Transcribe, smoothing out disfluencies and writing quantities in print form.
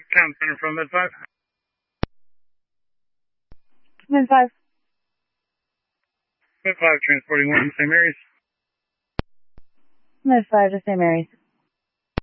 Town Center from Med 5. Med 5. Med 5 transporting 1 to St. Mary's. Med 5 to St. Mary's.